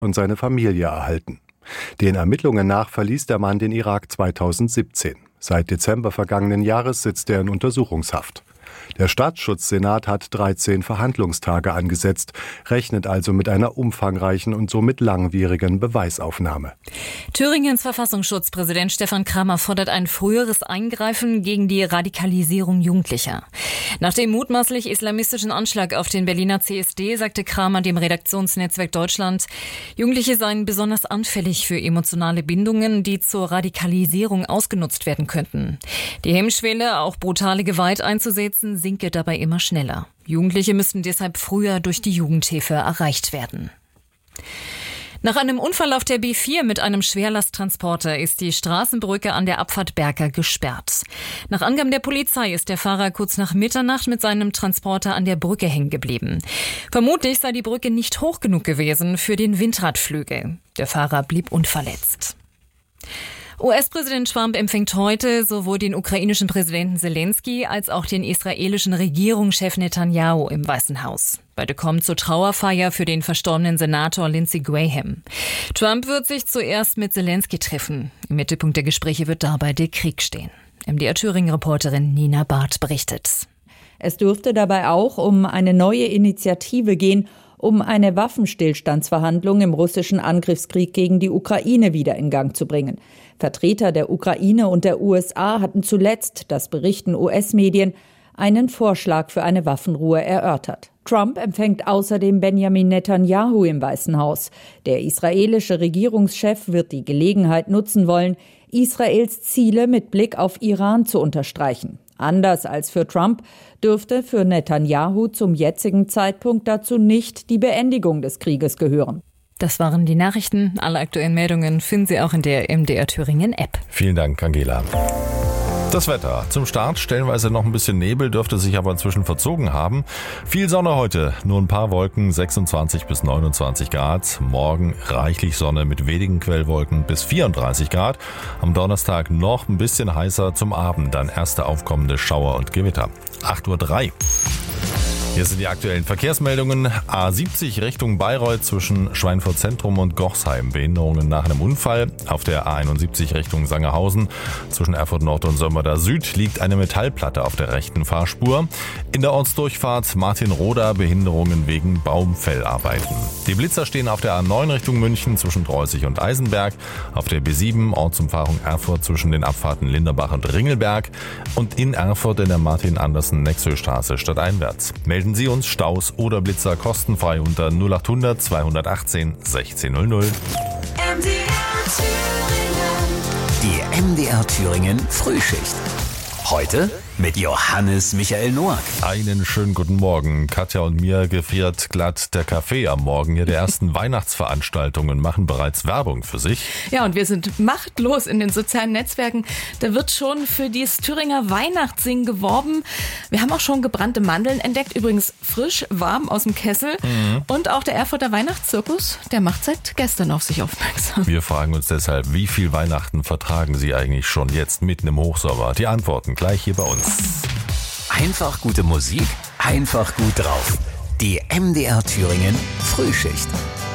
und seine Familie erhalten. Den Ermittlungen nach verließ der Mann den Irak 2017. Seit Dezember vergangenen Jahres sitzt er in Untersuchungshaft. Der Staatsschutzsenat hat 13 Verhandlungstage angesetzt, rechnet also mit einer umfangreichen und somit langwierigen Beweisaufnahme. Thüringens Verfassungsschutzpräsident Stefan Kramer fordert ein früheres Eingreifen gegen die Radikalisierung Jugendlicher. Nach dem mutmaßlich islamistischen Anschlag auf den Berliner CSD sagte Kramer dem Redaktionsnetzwerk Deutschland, Jugendliche seien besonders anfällig für emotionale Bindungen, die zur Radikalisierung ausgenutzt werden könnten. Die Hemmschwelle, auch brutale Gewalt einzusetzen, sinke dabei immer schneller. Jugendliche müssten deshalb früher durch die Jugendhilfe erreicht werden. Nach einem Unfall auf der B4 mit einem Schwerlasttransporter ist die Straßenbrücke an der Abfahrt Berka gesperrt. Nach Angaben der Polizei ist der Fahrer kurz nach Mitternacht mit seinem Transporter an der Brücke hängen geblieben. Vermutlich sei die Brücke nicht hoch genug gewesen für den Windradflügel. Der Fahrer blieb unverletzt. US-Präsident Trump empfängt heute sowohl den ukrainischen Präsidenten Zelensky als auch den israelischen Regierungschef Netanyahu im Weißen Haus. Beide kommen zur Trauerfeier für den verstorbenen Senator Lindsey Graham. Trump wird sich zuerst mit Zelensky treffen. Im Mittelpunkt der Gespräche wird dabei der Krieg stehen. MDR-Thüringen-Reporterin Nina Barth berichtet. Es dürfte dabei auch um eine neue Initiative gehen, um eine Waffenstillstandsverhandlung im russischen Angriffskrieg gegen die Ukraine wieder in Gang zu bringen. Vertreter der Ukraine und der USA hatten zuletzt, das berichten US-Medien, einen Vorschlag für eine Waffenruhe erörtert. Trump empfängt außerdem Benjamin Netanyahu im Weißen Haus. Der israelische Regierungschef wird die Gelegenheit nutzen wollen, Israels Ziele mit Blick auf Iran zu unterstreichen. Anders als für Trump dürfte für Netanyahu zum jetzigen Zeitpunkt dazu nicht die Beendigung des Krieges gehören. Das waren die Nachrichten. Alle aktuellen Meldungen finden Sie auch in der MDR Thüringen App. Vielen Dank, Angela. Das Wetter. Zum Start stellenweise noch ein bisschen Nebel, dürfte sich aber inzwischen verzogen haben. Viel Sonne heute, nur ein paar Wolken, 26 bis 29 Grad. Morgen reichlich Sonne mit wenigen Quellwolken bis 34 Grad. Am Donnerstag noch ein bisschen heißer, zum Abend dann erste aufkommende Schauer und Gewitter. 8:03 Uhr. Hier sind die aktuellen Verkehrsmeldungen. A70 Richtung Bayreuth zwischen Schweinfurt Zentrum und Gochsheim. Behinderungen nach einem Unfall. Auf der A71 Richtung Sangerhausen zwischen Erfurt Nord und Sömmerda Süd liegt eine Metallplatte auf der rechten Fahrspur. In der Ortsdurchfahrt Martinroda Behinderungen wegen Baumfellarbeiten. Die Blitzer stehen auf der A9 Richtung München zwischen Treusig und Eisenberg. Auf der B7 Ortsumfahrung Erfurt zwischen den Abfahrten Linderbach und Ringelberg. Und in Erfurt in der Martin-Andersen-Nexö-Straße stadteinwärts. Melden Sie uns Staus oder Blitzer kostenfrei unter 0800 218 1600. Die MDR Thüringen Frühschicht. Heute mit Johannes Michael Noack. Einen schönen guten Morgen. Katja und mir gefriert glatt der Kaffee am Morgen. Hier der ersten Weihnachtsveranstaltungen machen bereits Werbung für sich. Ja, und wir sind machtlos in den sozialen Netzwerken. Da wird schon für dieses Thüringer Weihnachtssingen geworben. Wir haben auch schon gebrannte Mandeln entdeckt. Übrigens frisch, warm aus dem Kessel. Und auch der Erfurter Weihnachtszirkus, der macht seit gestern auf sich aufmerksam. Wir fragen uns deshalb, wie viel Weihnachten vertragen Sie eigentlich schon jetzt mitten im Hochsommer? Die Antworten gleich hier bei uns. Einfach gute Musik, einfach gut drauf. Die MDR Thüringen Frühschicht.